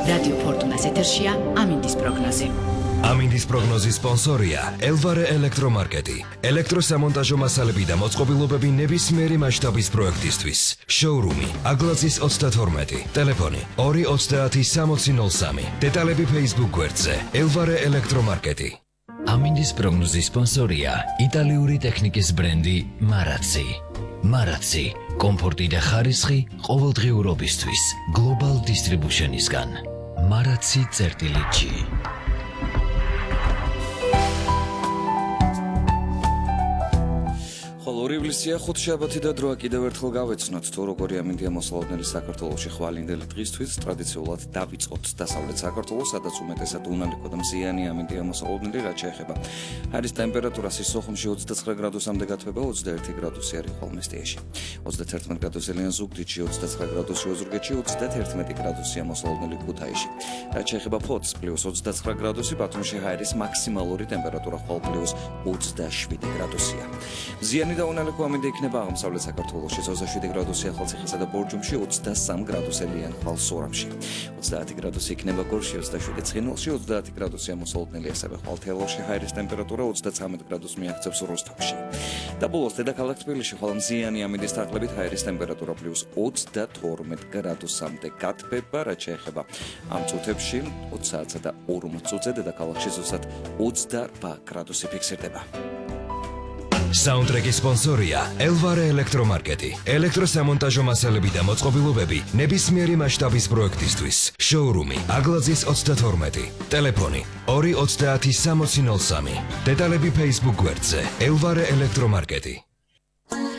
რადიო ფორტუნას ეთერშია ამინდის პროგნოზი. ამინდის პროგნოზის სპონსორია ელვარე ელექტრომარკეტი. ელექტროსამონტაჟო მასალები და მოწყობილობები ნებისმიერი მასშტაბის პროექტისთვის. შოურუმი აგლაძის 32, ტელეფონი 230 დეტალები Facebook გვერდზე ელვარე ელექტრომარკეტი. ამინდის პროგნოზის სპონსორია იტალიური ტექნიკის ბრენდი მარაცი. მარაცი, კომფორტი და ხარისხი ყოველდღიურობისთვის გლობალ დისტრიბუშენისგან. maraczi.g ორივლისია ხუთშაბათი და დროა კიდევ ერთხელ გავეცნოთ თუ როგორი ამინდია მოსალოდნელი საქართველოში ხვალინდელი დღისთვის ტრადიციულად დავიწყოთ დასავლეთ საქართველოს, სადაც უმეტესად უნალიკო და მზიანი ამინდია მოსალოდნელი, რაც შეეხება ჰაერის ტემპერატურას სოხუმში 29 გრადუსამდე გათბება, 21 გრადუსი არის ხოლმესტიაში, 31 გრადუსელიან ზუგდიდში, 29 გრადუსი ოზურგეთში, 31 გრადუსია მოსალოდნელი ქუთაისში. რაც შეეხება ფოთს +29 გრადუსი, ბათუმში ჰაერის მაქსიმალური ტემპერატურა ხვალ +27 გრადუსია. მზიანი და უნალიკო ამინდა იქნება აღმოსავლეთ საქართველოში 27 გრადუსია ხალხისა და ბორჯომში, 23 გრადუსელიან ხალ სორამში. 30 გრადუსი იქნება გორში, 27 ცხინვალში, 30 გრადუსია მოსალოდნელი ასევე ხალ თელავში, ჰაერის ტემპერატურა 33 გრადუსს მიაღწევს როსტოვში. და ბოლოს დედაქალაქ თბილისში ხალ მზიანი ამინდის თანხლებით ჰაერის ტემპერატურა +22 გრადუსამდე გათბება, რაც შეეხება ამ წუთებში 20 საათსა და 40 წუთზე დედაქალაქში ზუსტად 28 გრადუსი ფიქსირდება. საუნდტრეკის სპონსორია ელვარე ელექტრომარკეტი. ელექტროსამონტაჟო მასალები და მოწყობილობები ნებისმიერი მასშტაბის პროექტისთვის. შოურუმი აგლაძის 32, ტელეფონი 230 დეტალები Facebook გვერდზე ელვარე ელექტრომარკეტი.